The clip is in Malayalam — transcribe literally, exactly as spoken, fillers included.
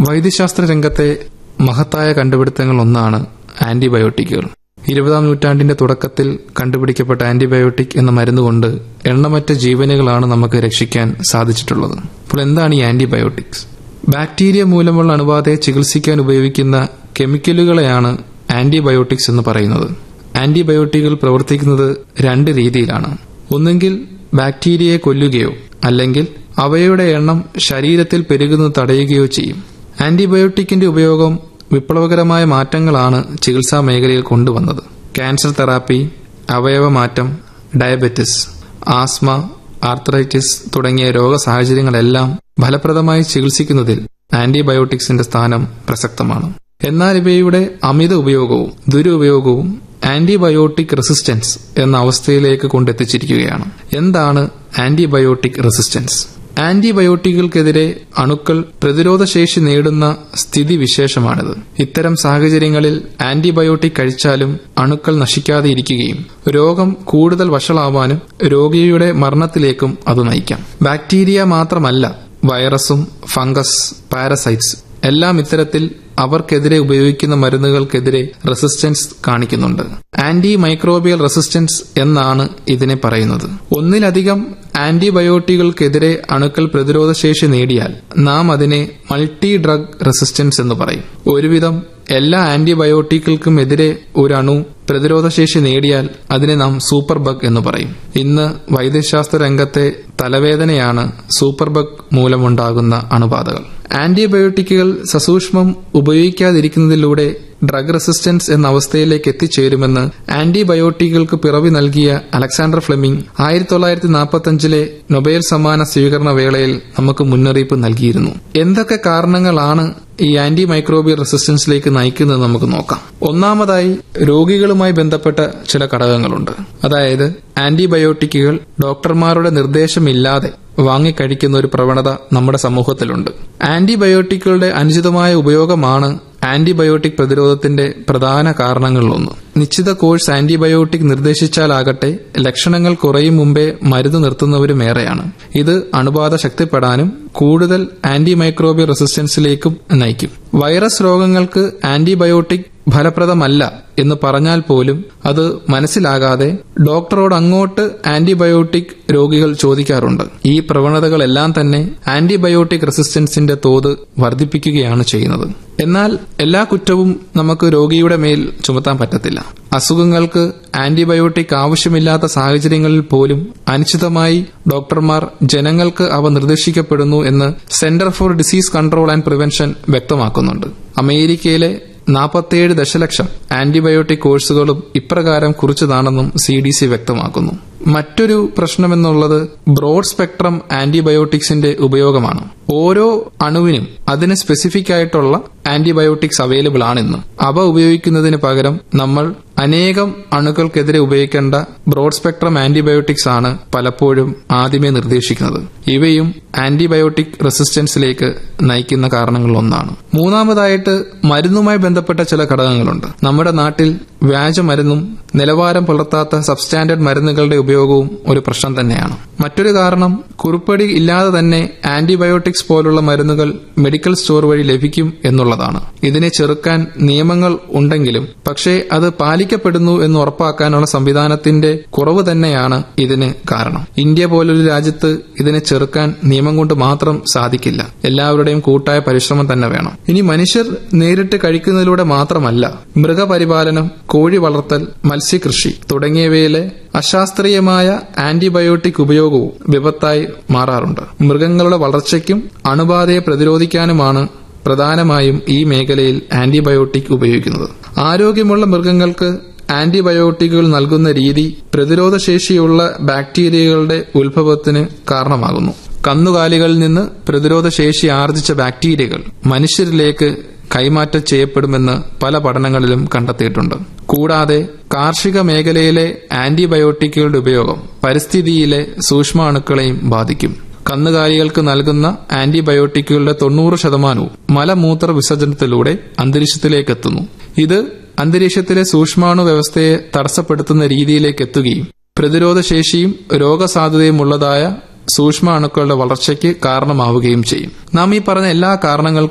വൈദ്യശാസ്ത്ര രംഗത്തെ മഹത്തായ കണ്ടുപിടുത്തങ്ങൾ ഒന്നാണ് ആന്റിബയോട്ടിക്കുകൾ. ഇരുപതാം നൂറ്റാണ്ടിന്റെ തുടക്കത്തിൽ കണ്ടുപിടിക്കപ്പെട്ട ആന്റിബയോട്ടിക് എന്ന മരുന്നുകൊണ്ട് എണ്ണമറ്റ ജീവനുകളാണ് നമുക്ക് രക്ഷിക്കാൻ സാധിച്ചിട്ടുള്ളത്. അപ്പോൾ എന്താണ് ഈ ആന്റിബയോട്ടിക്സ്? ബാക്ടീരിയ മൂലമുള്ള അണുബാധയെ ചികിത്സിക്കാൻ ഉപയോഗിക്കുന്ന കെമിക്കലുകളെയാണ് ആന്റിബയോട്ടിക്സ് എന്ന് പറയുന്നത്. ആന്റിബയോട്ടിക്കുകൾ പ്രവർത്തിക്കുന്നത് രണ്ട് രീതിയിലാണ്. ഒന്നുകിൽ ബാക്ടീരിയയെ കൊല്ലുകയോ അല്ലെങ്കിൽ അവയുടെ എണ്ണം ശരീരത്തിൽ പെരുകുന്നത് തടയുകയോ ചെയ്യും. ആന്റിബയോട്ടിക്കിന്റെ ഉപയോഗം വിപ്ലവകരമായ മാറ്റങ്ങളാണ് ചികിത്സാ മേഖലയിൽ കൊണ്ടുവന്നത്. Cancer therapy, അവയവമാറ്റം, diabetes, asthma, arthritis തുടങ്ങിയ രോഗസാഹചര്യങ്ങളെല്ലാം ഫലപ്രദമായി ചികിത്സിക്കുന്നതിൽ ആന്റിബയോട്ടിക്സിന്റെ സ്ഥാനം പ്രസക്തമാണ്. എന്നാൽ ഇവയുടെ അമിത ഉപയോഗവും ദുരുപയോഗവും ആന്റിബയോട്ടിക് റെസിസ്റ്റൻസ് എന്ന അവസ്ഥയിലേക്ക് കൊണ്ടെത്തിച്ചിരിക്കുകയാണ്. എന്താണ് ആന്റിബയോട്ടിക് റെസിസ്റ്റൻസ്? ആന്റിബയോട്ടിക്കുകൾക്കെതിരെ അണുക്കൾ പ്രതിരോധശേഷി നേടുന്ന സ്ഥിതിവിശേഷമാണിത്. ഇത്തരം സാഹചര്യങ്ങളിൽ ആന്റിബയോട്ടിക് കഴിച്ചാലും അണുക്കൾ നശിക്കാതെ ഇരിക്കുകയും രോഗം കൂടുതൽ വഷളാവാനും രോഗിയുടെ മരണത്തിലേക്കും അത് നയിക്കാം. ബാക്ടീരിയ മാത്രമല്ല, വൈറസും ഫംഗസ്, പാരസൈറ്റ്സ് എല്ലാം ഇത്തരത്തിൽ അവർക്കെതിരെ ഉപയോഗിക്കുന്ന മരുന്നുകൾക്കെതിരെ റെസിസ്റ്റൻസ് കാണിക്കുന്നുണ്ട്. ആന്റി മൈക്രോബിയൽ റെസിസ്റ്റൻസ് എന്നാണ് ഇതിനെ പറയുന്നത്. ഒന്നിലധികം ആന്റിബയോട്ടിക്കുകൾക്കെതിരെ അണുക്കൾ പ്രതിരോധശേഷി നേടിയാൽ നാം അതിനെ മൾട്ടി ഡ്രഗ് റെസിസ്റ്റൻസ് എന്ന് പറയും. ഒരുവിധം എല്ലാ ആന്റിബയോട്ടിക്കുകൾക്കും എതിരെ ഒരു അണു പ്രതിരോധശേഷി നേടിയാൽ അതിനെ നാം സൂപ്പർ ബഗ് എന്ന് പറയും. ഇന്ന് വൈദ്യശാസ്ത്ര രംഗത്തെ തലവേദനയാണ് സൂപ്പർ ബഗ് മൂലമുണ്ടാകുന്ന അണുബാധകൾ. ആന്റിബയോട്ടിക്കുകൾ സസൂക്ഷ്മം ഉപയോഗിക്കാതിരിക്കുന്നതിലൂടെ ഡ്രഗ് റെസിസ്റ്റൻസ് എന്ന അവസ്ഥയിലേക്ക് എത്തിച്ചേരുമെന്ന് ആന്റിബയോട്ടിക്കുകൾക്ക് പിറവി നൽകിയ അലക്സാണ്ടർ ഫ്ലെമിംഗ് ആയിരത്തി തൊള്ളായിരത്തി നാൽപ്പത്തി അഞ്ചിലെ നൊബേൽ സമ്മാന സ്വീകരണ വേളയിൽ നമുക്ക് മുന്നറിയിപ്പ് നൽകിയിരുന്നു. എന്തൊക്കെ കാരണങ്ങളാണ് ഈ ആന്റി മൈക്രോബിയൽ റെസിസ്റ്റൻസിലേക്ക് നയിക്കുന്നത് നമുക്ക് നോക്കാം. ഒന്നാമതായി രോഗികളുമായി ബന്ധപ്പെട്ട ചില ഘടകങ്ങളുണ്ട്. അതായത് ആന്റിബയോട്ടിക്കുകൾ ഡോക്ടർമാരുടെ നിർദ്ദേശമില്ലാതെ വാങ്ങിക്കഴിക്കുന്ന ഒരു പ്രവണത നമ്മുടെ സമൂഹത്തിലുണ്ട്. ആന്റിബയോട്ടിക്കുകളുടെ അനുചിതമായ ഉപയോഗമാണ് ആന്റിബയോട്ടിക് പ്രതിരോധത്തിന്റെ പ്രധാന കാരണങ്ങളിലൊന്ന്. നിശ്ചിത കോഴ്സ് ആന്റിബയോട്ടിക് നിർദ്ദേശിച്ചാലാകട്ടെ ലക്ഷണങ്ങൾ കുറയും മുമ്പേ മരുന്ന് നിർത്തുന്നവരും ഏറെയാണ്. ഇത് അണുബാധ ശക്തിപ്പെടാനും കൂടുതൽ ആന്റി മൈക്രോബിയൽ റെസിസ്റ്റൻസിലേക്കും നയിക്കും. വൈറസ് രോഗങ്ങൾക്ക് ആന്റിബയോട്ടിക് ഫലപ്രദമല്ല എന്ന് പറഞ്ഞാൽ പോലും അത് മനസ്സിലാകാതെ ഡോക്ടറോട് അങ്ങോട്ട് ആന്റിബയോട്ടിക് രോഗികൾ ചോദിക്കാറുണ്ട്. ഈ പ്രവണതകളെല്ലാം തന്നെ ആന്റിബയോട്ടിക് റെസിസ്റ്റൻസിന്റെ തോത് വർദ്ധിപ്പിക്കുകയാണ് ചെയ്യുന്നത്. എന്നാൽ എല്ലാ കുറ്റവും നമുക്ക് രോഗിയുടെ മേൽ ചുമത്താൻ പറ്റത്തില്ല. അസുഖങ്ങൾക്ക് ആന്റിബയോട്ടിക് ആവശ്യമില്ലാത്ത സാഹചര്യങ്ങളിൽ പോലും അനിശ്ചിതമായി ഡോക്ടർമാർ ജനങ്ങൾക്ക് അവ നിർദ്ദേശിക്കപ്പെടുന്നു എന്ന് centre for disease control and prevention വ്യക്തമാക്കുന്നുണ്ട്. അമേരിക്കയിലെ നാൽപ്പത്തിയേഴ് ദശലക്ഷം ആന്റിബയോട്ടിക് കോഴ്സുകളും ഇപ്രകാരം കുറിച്ചതാണെന്നും സി ഡി സി വ്യക്തമാക്കുന്നു. മറ്റൊരു പ്രശ്നമെന്നുള്ളത് ബ്രോഡ് സ്പെക്ട്രം ആന്റിബയോട്ടിക്സിന്റെ ഉപയോഗമാണ്. ഓരോ അണുവിനും അതിന് സ്പെസിഫിക് ആയിട്ടുള്ള ആന്റിബയോട്ടിക്സ് അവൈലബിൾ ആണെന്ന്. അവ ഉപയോഗിക്കുന്നതിന് പകരം നമ്മൾ അനേകം അണുക്കൾക്കെതിരെ ഉപയോഗിക്കേണ്ട ബ്രോഡ് സ്പെക്ട്രം ആന്റിബയോട്ടിക്സ് ആണ് പലപ്പോഴും ആദ്യമേ നിർദ്ദേശിക്കുന്നത്. ഇവയും ആന്റിബയോട്ടിക് റെസിസ്റ്റൻസിലേക്ക് നയിക്കുന്ന കാരണങ്ങളിലൊന്നാണ്. മൂന്നാമതായിട്ട് മരുന്നുമായി ബന്ധപ്പെട്ട ചില ഘടകങ്ങളുണ്ട്. നമ്മുടെ നാട്ടിൽ വ്യാജമരുന്നും നിലവാരം പുലർത്താത്ത സബ്സ്റ്റാൻഡേർഡ് മരുന്നുകളുടെ ഉപയോഗവും ഒരു പ്രശ്നം തന്നെയാണ്. മറ്റൊരു കാരണം കുറിപ്പടി ഇല്ലാതെ തന്നെ ആന്റിബയോട്ടിക്സ് പോലുള്ള മരുന്നുകൾ മെഡിക്കൽ സ്റ്റോർ വഴി ലഭിക്കും എന്നുള്ളതാണ്. ഇതിനെ ചെറുക്കാൻ നിയമങ്ങൾ ഉണ്ടെങ്കിലും പക്ഷേ അത് പാലിക്കപ്പെടുന്നു എന്ന് ഉറപ്പാക്കാനുള്ള സംവിധാനത്തിന്റെ കുറവ് തന്നെയാണ് ഇതിന് കാരണം. ഇന്ത്യ പോലൊരു രാജ്യത്ത് ഇതിനെ ചെറുക്കാൻ നിയമം കൊണ്ട് മാത്രം സാധിക്കില്ല. എല്ലാവരുടെയും കൂട്ടായ പരിശ്രമം തന്നെ വേണം. ഇനി മനുഷ്യർ നേരിട്ട് കഴിക്കുന്നതിലൂടെ മാത്രമല്ല, മൃഗപരിപാലനം, കോഴി വളർത്തൽ, മത്സ്യകൃഷി തുടങ്ങിയവയിലെ അശാസ്ത്രീയമായ ആന്റിബയോട്ടിക് ഉപയോഗവും വിപത്തായി മാറാറുണ്ട്. മൃഗങ്ങളുടെ വളർച്ചയ്ക്കും അണുബാധയെ പ്രതിരോധിക്കാനുമാണ് പ്രധാനമായും ഈ മേഖലയിൽ ആന്റിബയോട്ടിക് ഉപയോഗിക്കുന്നത്. ആരോഗ്യമുള്ള മൃഗങ്ങൾക്ക് ആന്റിബയോട്ടിക്കുകൾ നൽകുന്ന രീതി പ്രതിരോധശേഷിയുള്ള ബാക്ടീരിയകളുടെ ഉത്ഭവത്തിന് കാരണമാകുന്നു. കന്നുകാലികളിൽ നിന്ന് പ്രതിരോധശേഷി ആർജിച്ച ബാക്ടീരിയകൾ മനുഷ്യരിലേക്ക് കൈമാറ്റം ചെയ്യപ്പെടുമെന്ന് പല പഠനങ്ങളിലും കണ്ടെത്തിയിട്ടുണ്ട്. കൂടാതെ കാർഷിക മേഖലയിലെ ആന്റിബയോട്ടിക്കുകളുടെ ഉപയോഗം പരിസ്ഥിതിയിലെ സൂക്ഷ്മാണുക്കളെയും ബാധിക്കും. കന്നുകാലികൾക്ക് നൽകുന്ന ആന്റിബയോട്ടിക്കുകളുടെ തൊണ്ണൂറ് ശതമാനവും മലമൂത്ര വിസർജനത്തിലൂടെ അന്തരീക്ഷത്തിലേക്ക് എത്തുന്നു. ഇത് അന്തരീക്ഷത്തിലെ സൂക്ഷ്മാണു വ്യവസ്ഥയെ തടസ്സപ്പെടുത്തുന്ന രീതിയിലേക്ക് എത്തുകയും പ്രതിരോധശേഷിയും രോഗസാധ്യതയുമുള്ളതായ സൂക്ഷ്മാണുക്കളുടെ വളർച്ചയ്ക്ക് കാരണമാവുകയും ചെയ്യും. നാം ഈ പറഞ്ഞ എല്ലാ കാരണങ്ങൾക്കും